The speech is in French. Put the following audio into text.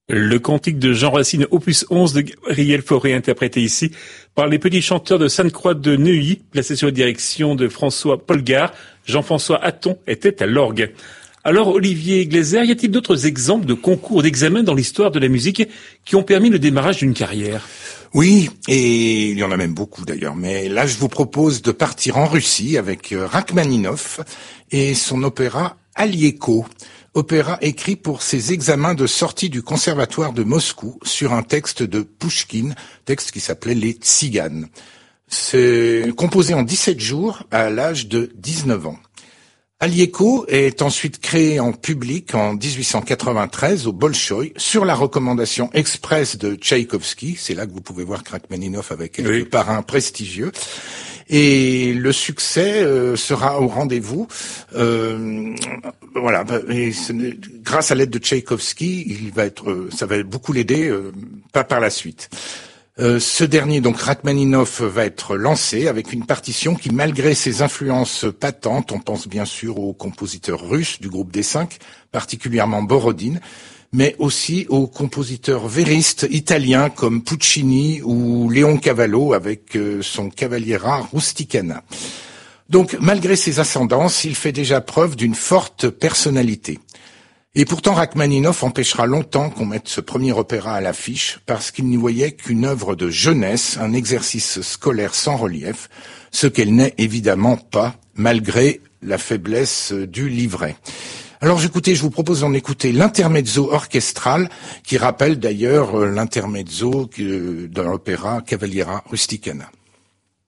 Le cantique de Jean Racine, opus 11 de Gabriel Fauré, interprété ici par les petits chanteurs de Sainte-Croix de Neuilly, placés sous la direction de François Polgar. Jean-François Hatton était à l'orgue. Alors, Olivier Glaser, y a-t-il d'autres exemples de concours d'examen dans l'histoire de la musique qui ont permis le démarrage d'une carrière ? Oui, et il y en a même beaucoup d'ailleurs. Mais là, je vous propose de partir en Russie avec Rachmaninov et son opéra Alieko. Opéra écrit pour ses examens de sortie du conservatoire de Moscou sur un texte de Pouchkine, texte qui s'appelait Les Tziganes. C'est composé en 17 jours à l'âge de 19 ans. Alieko est ensuite créé en public en 1893 au Bolchoï sur la recommandation express de Tchaïkovski. C'est là que vous pouvez voir Rachmaninov avec quelques parrains prestigieux. Et le succès sera au rendez-vous. Voilà. Et grâce à l'aide de Tchaïkovski, ça va beaucoup l'aider, pas par la suite. Ce dernier, donc Rachmaninov, va être lancé avec une partition qui, malgré ses influences patentes, on pense bien sûr aux compositeurs russes du groupe des Cinq, particulièrement Borodine, mais aussi aux compositeurs véristes italiens comme Puccini ou Léon Cavallo avec son Cavaliera Rusticana. Donc, malgré ses ascendances, il fait déjà preuve d'une forte personnalité. Et pourtant, Rachmaninov empêchera longtemps qu'on mette ce premier opéra à l'affiche parce qu'il n'y voyait qu'une œuvre de jeunesse, un exercice scolaire sans relief, ce qu'elle n'est évidemment pas, malgré la faiblesse du livret. Alors écoutez, je vous propose d'en écouter l'intermezzo orchestral qui rappelle d'ailleurs l'intermezzo dans l'opéra Cavaliera Rusticana.